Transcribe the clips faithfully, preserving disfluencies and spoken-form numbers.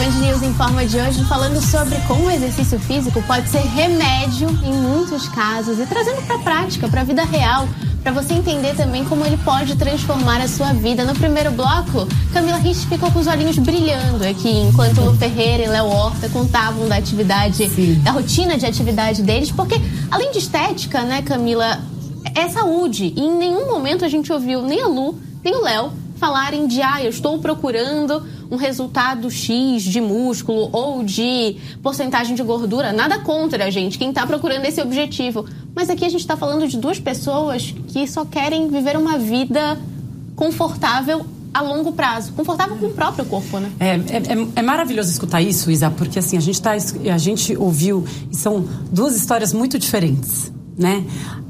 Band News Informa de hoje falando sobre como o exercício físico pode ser remédio em muitos casos e trazendo para a prática, para a vida real, para você entender também como ele pode transformar a sua vida. No primeiro bloco, Camila Rich ficou com os olhinhos brilhando aqui, enquanto Lu Ferreira e Léo Horta contavam da atividade, Sim. da rotina de atividade deles, porque além de estética, né, Camila, é saúde. E em nenhum momento a gente ouviu nem a Lu, nem o Léo falarem de, ah, eu estou procurando um resultado X de músculo ou de porcentagem de gordura. Nada contra, gente, quem está procurando esse objetivo. Mas aqui a gente está falando de duas pessoas que só querem viver uma vida confortável a longo prazo. Confortável com o próprio corpo, né? É, é, é maravilhoso escutar isso, Isa, porque assim, a gente, tá, a gente ouviu, e são duas histórias muito diferentes, né?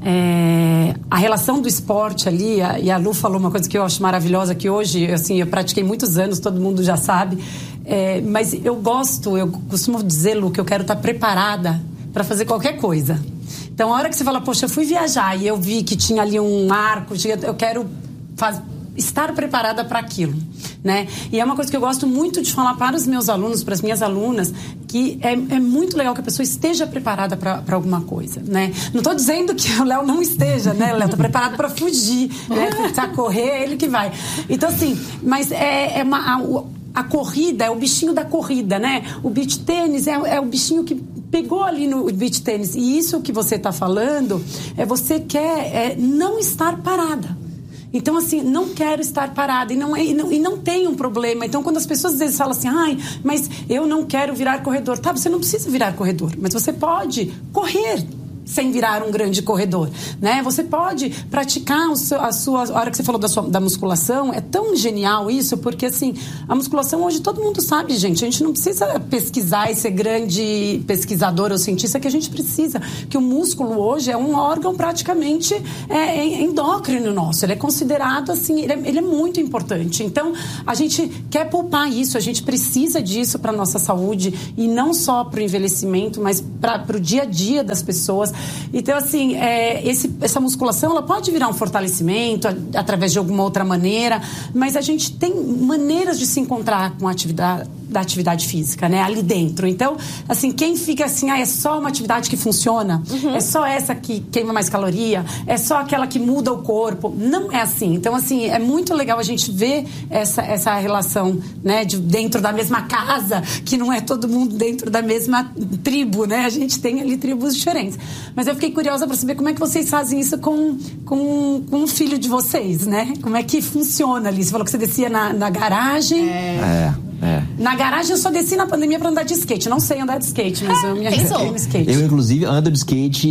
É, a relação do esporte ali, a, e a Lu falou uma coisa que eu acho maravilhosa, que hoje, assim, eu pratiquei muitos anos, todo mundo já sabe, é, mas eu gosto, eu costumo dizer, Lu, que eu quero estar preparada para fazer qualquer coisa. Então, a hora que você fala, poxa, eu fui viajar e eu vi que tinha ali um arco, eu quero fazer, estar preparada para aquilo, né? E é uma coisa que eu gosto muito de falar para os meus alunos, para as minhas alunas, que é, é muito legal que a pessoa esteja preparada para alguma coisa, né? Não estou dizendo que o Léo não esteja, né? O Léo está preparado para fugir, né? Para correr, é ele que vai. Então, assim, mas é, é uma... A, a corrida é o bichinho da corrida, né? O beach tênis é, é o bichinho que pegou ali no beach tênis. E isso que você está falando, é você quer é, não estar parada. Então, assim, não quero estar parada e não, e, não, e não tem um problema. Então, quando as pessoas às vezes falam assim, ai, mas eu não quero virar corredor. Tá, você não precisa virar corredor, mas você pode correr sem virar um grande corredor, né? Você pode praticar o seu, a sua... A hora que você falou da, sua, da musculação, é tão genial isso, porque, assim, a musculação hoje todo mundo sabe, gente. A gente não precisa pesquisar e ser grande pesquisador ou cientista, que a gente precisa. Que o músculo hoje é um órgão praticamente é, endócrino nosso. Ele é considerado, assim, ele é, ele é muito importante. Então, a gente quer poupar isso, a gente precisa disso para a nossa saúde, e não só para o envelhecimento, mas para o dia a dia das pessoas. Então, assim, é, esse, essa musculação, ela pode virar um fortalecimento a, através de alguma outra maneira, mas a gente tem maneiras de se encontrar com a atividade, da atividade física, né, ali dentro. Então, assim, quem fica assim, ah, é só uma atividade que funciona, uhum. é só essa que queima mais caloria, é só aquela que muda o corpo. Não é assim. Então, assim, é muito legal a gente ver essa, essa relação, né, de dentro da mesma casa, que não é todo mundo dentro da mesma tribo, né? A gente tem ali tribos diferentes. Mas eu fiquei curiosa para saber como é que vocês fazem isso com, com, com o filho de vocês, né? Como é que funciona ali? Você falou que você descia na, na garagem. É, é. Na garagem eu só desci na pandemia para andar de skate. Não sei andar de skate, mas eu me arrisquei no skate. Eu, inclusive, ando de skate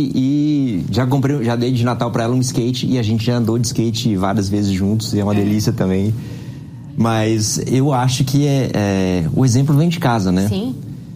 e já comprei, já dei de Natal para ela um skate e a gente já andou de skate várias vezes juntos e é uma é. delícia também. Mas eu acho que é, é, o exemplo vem de casa, né? Sim.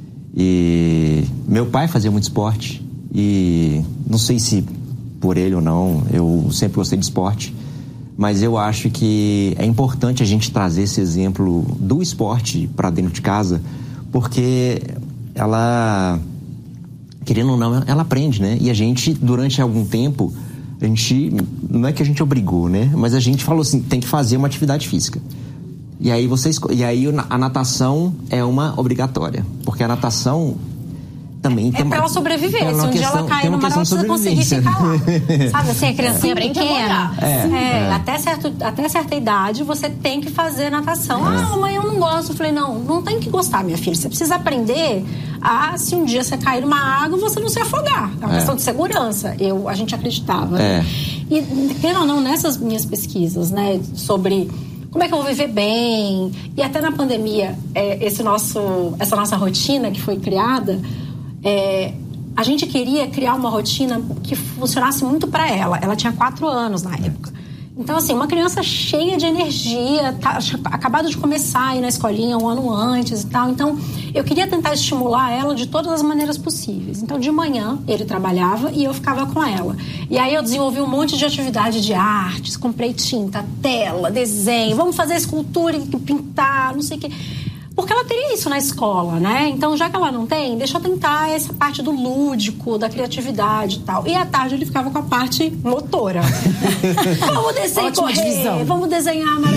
E meu pai fazia muito esporte. E não sei se por ele ou não, eu sempre gostei de esporte, mas eu acho que é importante a gente trazer esse exemplo do esporte para dentro de casa, porque ela, querendo ou não, ela aprende, né? E a gente, durante algum tempo, a gente, não é que a gente obrigou, né? Mas a gente falou assim, tem que fazer uma atividade física. E aí, vocês, e aí a natação é uma obrigatória, porque a natação... Também é pra ela sobreviver. Se um questão, dia ela cair no mar, ela precisa conseguir ficar lá. Sabe assim, a criancinha é. pequena. É. É, é. Até, certo, até certa idade, você tem que fazer natação. É. Ah, mamãe, eu não gosto. Eu falei, não, não tem que gostar, minha filha. Você precisa aprender a, se um dia você cair numa água, você não se afogar. É uma é. questão de segurança. Eu, a gente acreditava. É. Né? E, querendo ou não, nessas minhas pesquisas, né, sobre... como é que eu vou viver bem? E até na pandemia, é, esse nosso, essa nossa rotina que foi criada... É, a gente queria criar uma rotina que funcionasse muito para ela. Ela tinha quatro anos na época. Então, assim, uma criança cheia de energia, tá, acabado de começar a ir na escolinha um ano antes e tal. Então, eu queria tentar estimular ela de todas as maneiras possíveis. Então, de manhã, ele trabalhava e eu ficava com ela. E aí eu desenvolvi um monte de atividade de artes, comprei tinta, tela, desenho, vamos fazer escultura e pintar, não sei o quê. Porque ela teria isso na escola, né? Então, já que ela não tem, deixa eu tentar essa parte do lúdico, da criatividade e tal. E à tarde ele ficava com a parte motora. Vamos descer e correr, divisão. Vamos desenhar amarelinho.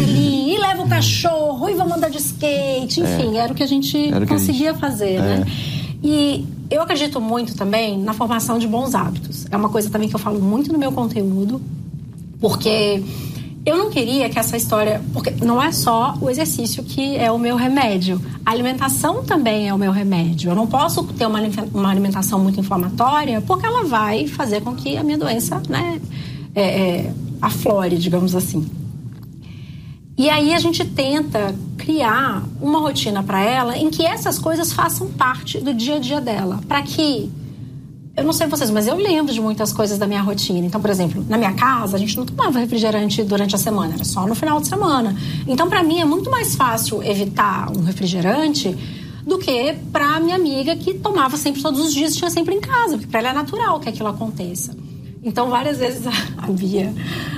assim, e leva o cachorro, e vamos andar de skate, enfim, é. era o que a gente que conseguia a gente... fazer, é. né? E eu acredito muito também na formação de bons hábitos. É uma coisa também que eu falo muito no meu conteúdo, porque eu não queria que essa história... Porque não é só o exercício que é o meu remédio. A alimentação também é o meu remédio. Eu não posso ter uma, uma alimentação muito inflamatória, porque ela vai fazer com que a minha doença, né, é, é, aflore, digamos assim. E aí a gente tenta criar uma rotina para ela em que essas coisas façam parte do dia a dia dela. Para que... Eu não sei vocês, mas eu lembro de muitas coisas da minha rotina. Então, por exemplo, na minha casa, a gente não tomava refrigerante durante a semana, era só no final de semana. Então, para mim, é muito mais fácil evitar um refrigerante do que para minha amiga que tomava sempre todos os dias, tinha sempre em casa, porque para ela é natural que aquilo aconteça. Então, várias vezes a Bia,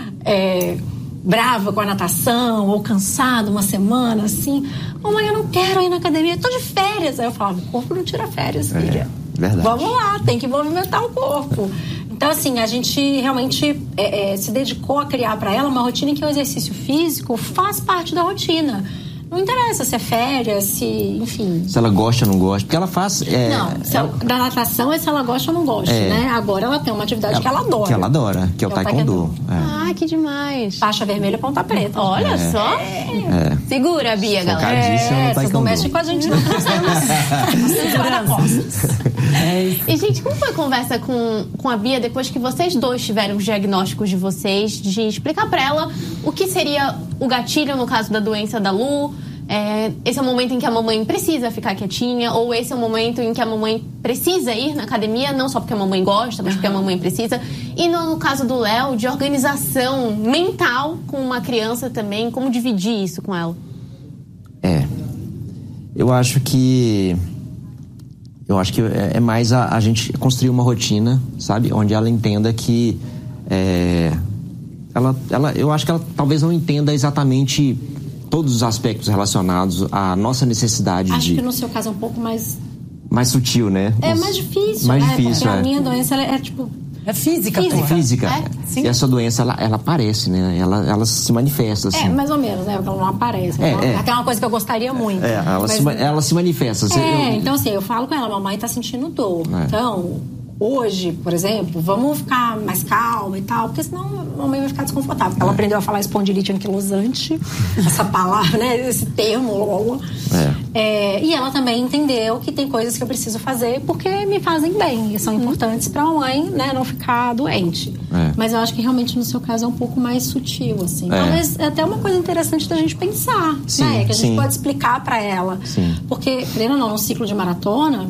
é, brava com a natação ou cansada uma semana, assim, mamãe, eu não quero ir na academia, eu tô de férias. Aí eu falava, o corpo não tira férias, filha. É. Verdade. Vamos lá, tem que movimentar o corpo. Então, assim, a gente realmente é, é, se dedicou a criar para ela uma rotina em que o exercício físico faz parte da rotina. Não interessa se é férias, se, enfim... Se ela gosta ou não gosta, porque ela faz... É, não, se ela, da natação é se ela gosta ou não gosta, é, né? Agora ela tem uma atividade ela, que ela adora. Que ela adora, que é o taekwondo. É. Ah, que demais. Faixa vermelha, ponta preta. Olha é. só. É. Segura, Bia, galera. É, vocês não mexem com a gente, não. Nós temos segurança. É. E, gente, como foi a conversa com, com a Bia depois que vocês dois tiveram os diagnósticos de vocês, de explicar pra ela o que seria o gatilho no caso da doença da Lu? É, esse é o momento em que a mamãe precisa ficar quietinha, ou esse é o momento em que a mamãe precisa ir na academia, não só porque a mamãe gosta, mas porque a mamãe precisa. E no caso do Léo, de organização mental com uma criança também, como dividir isso com ela? É, eu acho que eu acho que é mais a, a gente construir uma rotina, sabe, onde ela entenda que é, ela, ela, eu acho que ela talvez não entenda exatamente todos os aspectos relacionados à nossa necessidade. Acho de... que no seu caso é um pouco mais... Mais sutil, né? É mais difícil, mais né? difícil, porque é. a minha doença ela é tipo... É física, física. É física. É? E essa doença, ela, ela aparece, né? Ela, ela se manifesta, assim. É, mais ou menos, né? Porque ela não aparece. É, então, é. Até uma coisa que eu gostaria muito. É, ela, mas... se, ela se manifesta. É, eu... então assim, eu falo com ela, mamãe tá sentindo dor. É. Então, hoje, por exemplo, vamos ficar mais calma e tal, porque senão a mamãe vai ficar desconfortável. Ela é. aprendeu a falar espondilite anquilosante, essa palavra, né? Esse termo. É. É, e ela também entendeu que tem coisas que eu preciso fazer porque me fazem bem e são importantes pra mamãe, né, não ficar doente. É. Mas eu acho que realmente no seu caso é um pouco mais sutil, assim. É. Talvez é até uma coisa interessante da gente pensar, sim, né? Que a gente sim. pode explicar pra ela. Sim. Porque, querendo ou não, no ciclo de maratona,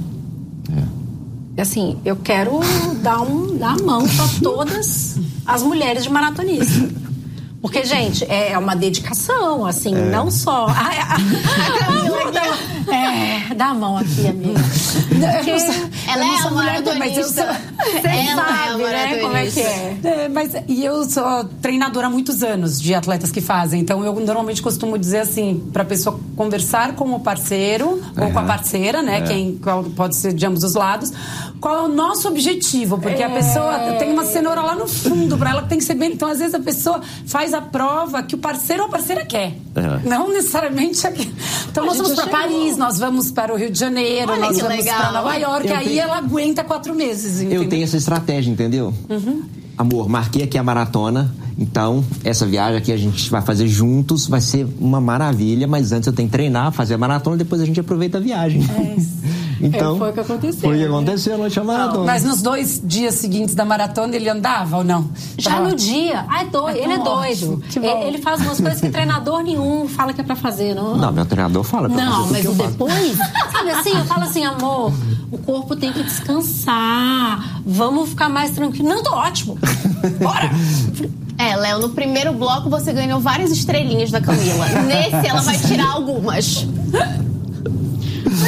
é. assim, eu quero dar, um, dar a mão pra todas as mulheres de maratonista. Porque, gente, é uma dedicação, assim, é. não só... A, a, a Camila dá, é, dá a mão aqui, amiga. Porque ela é uma maratonista. Mas eu sou... Você sabe, é né, como é que é. é mas, e eu sou treinadora há mumutos anos de atletas que fazem. Então, eu normalmente costumo dizer assim, pra pessoa conversar com o parceiro, é. ou com a parceira, né, é. quem qual pode ser de ambos os lados, qual é o nosso objetivo. Porque é. a pessoa tem uma cenoura lá no fundo pra ela que tem que ser bem... Então, às vezes, a pessoa faz a prova que o parceiro ou a parceira quer. É. Não necessariamente aqui. Então, a nós vamos para Paris, nós vamos para o Rio de Janeiro, Olha, nós vamos legal. para Nova York. Eu aí tenho... ela aguenta quatro meses. Entendeu? Eu tenho essa estratégia, entendeu? Uhum. Amor, marquei aqui a maratona, então essa viagem aqui a gente vai fazer juntos, vai ser uma maravilha, mas antes eu tenho que treinar, fazer a maratona, depois a gente aproveita a viagem. É isso. Então, é, foi o que aconteceu. Foi o que né? aconteceu, não tinha maratona. Mas nos dois dias seguintes da maratona ele andava ou não? Já Tava... no dia. Ah, é doido. Ele é doido. Ele, ele faz umas coisas que treinador nenhum fala que é pra fazer, não? Não, meu treinador fala pra Não, fazer mas o depois... Sabe assim, eu falo assim, amor, o corpo tem que descansar. Vamos ficar mais tranquilo. Não, tô ótimo. Bora! É, Léo, no primeiro bloco você ganhou várias estrelinhas da Camila. Nesse ela vai tirar algumas. Mas é uma coisa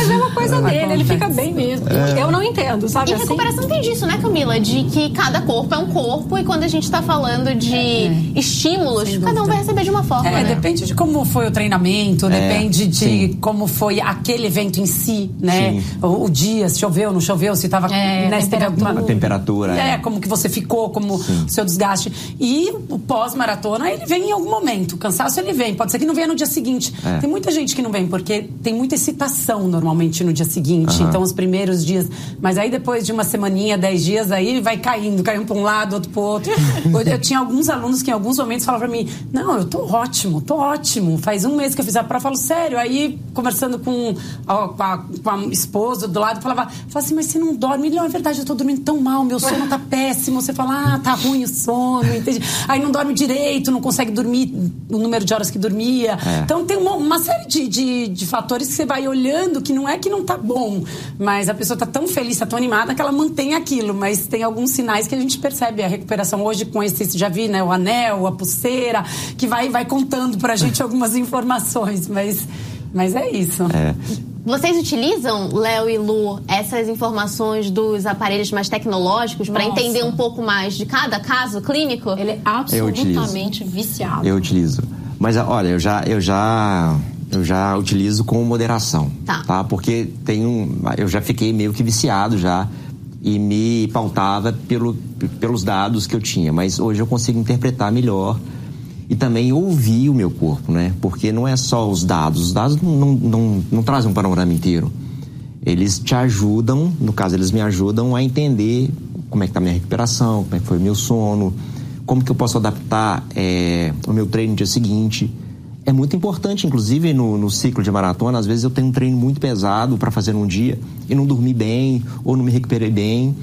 mais a dele, ele fica bem mesmo. É. Eu não entendo, sabe? E assim? recuperação tem disso, né, Camila? De que cada corpo é um corpo e quando a gente tá falando de é. estímulos, cada um vai receber de uma forma. É, né? Depende de como foi o treinamento, é. depende de Sim. como foi aquele evento em si, né? O, o dia, se choveu, não choveu, se tava... É, né, a temperatura. Alguma... A temperatura. É, é, como que você ficou, como o seu desgaste. E o pós-maratona, ele vem em algum momento. O cansaço, ele vem. Pode ser que não venha no dia seguinte. É. Tem muita gente que não vem, porque tem muita excitação, normalmente, no dia seguinte. Uhum. Então, os primeiros dias... Mas aí, depois de uma semaninha, dez dias, aí vai caindo. Cai um pra um lado, outro pro outro. Eu tinha alguns alunos que, em alguns momentos, falavam pra mim, não, eu tô ótimo, tô ótimo. Faz um mês que eu fiz a prova, eu falo, sério. Aí, conversando com a, com a, com a esposa do lado, falava, falava assim, mas você não dorme? Não, é verdade, eu tô dormindo tão mal, meu sono tá péssimo. Você fala, ah, tá ruim o sono, entende? Aí não dorme direito, não consegue dormir o número de horas que dormia. É. Então tem uma, uma série de, de, de fatores que você vai olhando que não é que não tá bom, mas a pessoa tá tão feliz, tá tão animada que ela mantém aquilo, mas tem alguns sinais que a gente percebe. A recuperação hoje com esse, já vi, né, o anel, a pulseira, que vai, vai contando pra gente algumas informações, mas, mas é isso. É. Vocês utilizam, Léo e Lu, essas informações dos aparelhos mais tecnológicos para entender um pouco mais de cada caso clínico? Ele é absolutamente viciado. Eu utilizo. Mas, olha, eu já, eu já, eu já utilizo com moderação. Tá. tá? Porque tem um, eu já fiquei meio que viciado já e me pautava pelo, pelos dados que eu tinha. Mas hoje eu consigo interpretar melhor. E também ouvir o meu corpo, né? Porque não é só os dados. Os dados não, não, não, não trazem um panorama inteiro. Eles te ajudam, no caso, eles me ajudam a entender como é que está a minha recuperação, como é que foi o meu sono, como que eu posso adaptar é, o meu treino no dia seguinte. É muito importante, inclusive, no, no ciclo de maratona. Às vezes eu tenho um treino muito pesado para fazer num dia e não dormi bem ou não me recuperei bem.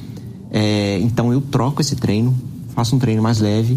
É, então eu troco esse treino, faço um treino mais leve.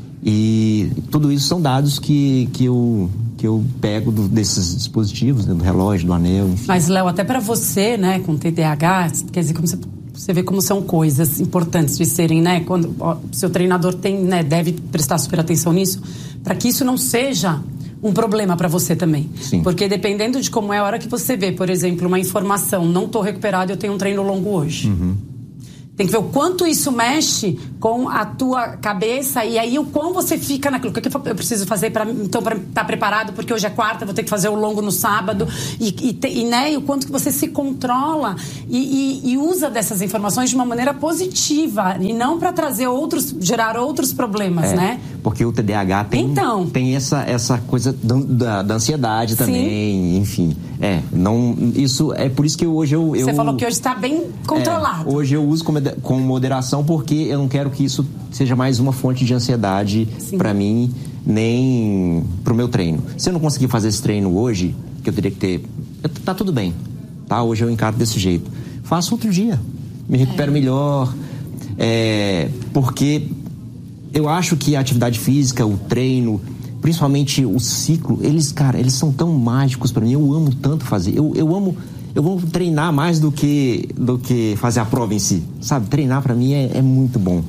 E tudo isso são dados que, que, eu, que eu pego do, desses dispositivos, né, do relógio, do anel, enfim. Mas, Léo, até para você, né, com T D A H, quer dizer, como você, você vê como são coisas importantes de serem, né, quando o seu treinador tem, né, deve prestar super atenção nisso, para que isso não seja um problema para você também. Sim. Porque dependendo de como é a hora que você vê, por exemplo, uma informação, não estou recuperado, eu tenho um treino longo hoje. Uhum. Tem que ver o quanto isso mexe com a tua cabeça e aí o quão você fica naquilo. O que eu preciso fazer para então para estar preparado, porque hoje é quarta, vou ter que fazer o longo no sábado. E, e, e, né, e o quanto que você se controla e, e, e usa dessas informações de uma maneira positiva e não para trazer outros, gerar outros problemas, é, né? Porque o T D A H tem, então, tem essa, essa coisa da, da ansiedade também, sim. Enfim. É, não, isso, é por isso que hoje eu... eu você falou que hoje está bem controlado. É, hoje eu uso como com moderação, porque eu não quero que isso seja mais uma fonte de ansiedade para mim, nem pro meu treino. Se eu não conseguir fazer esse treino hoje, que eu teria que ter... Tá tudo bem, tá? Hoje eu encaro desse jeito. Faço outro dia, me recupero é. melhor, é, porque eu acho que a atividade física, o treino, principalmente o ciclo, eles, cara, eles são tão mágicos para mim. Eu amo tanto fazer, eu, eu amo... Eu vou treinar mais do que, do que fazer a prova em si, sabe? Treinar pra mim é, é muito bom.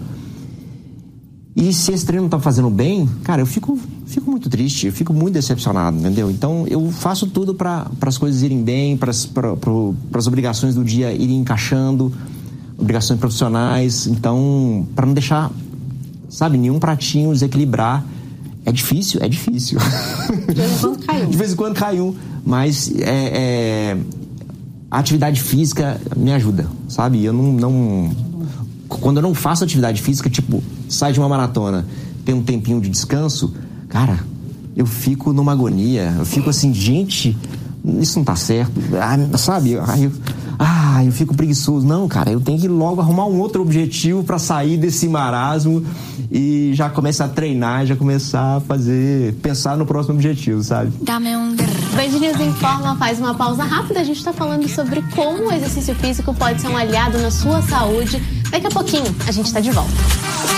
E se esse treino não tá fazendo bem, cara, eu fico, fico muito triste, eu fico muito decepcionado, entendeu? Então eu faço tudo para as coisas irem bem, para as obrigações do dia irem encaixando, obrigações profissionais. Então, para não deixar, sabe, nenhum pratinho desequilibrar. É difícil, é difícil. De vez em quando cai um. De vez em quando cai um, mas é... é... a atividade física me ajuda, sabe? Eu não, não... Quando eu não faço atividade física, tipo, sai de uma maratona, tem um tempinho de descanso, cara, eu fico numa agonia. Eu fico assim, gente, isso não tá certo. Ah, sabe? Aí eu, ah, eu fico preguiçoso. Não, cara, eu tenho que logo arrumar um outro objetivo pra sair desse marasmo e já começar a treinar, já começar a fazer, pensar no próximo objetivo, sabe? Dá-me um... Band News Informa faz uma pausa rápida. A gente está falando sobre como o exercício físico pode ser um aliado na sua saúde. Daqui a pouquinho a gente está de volta.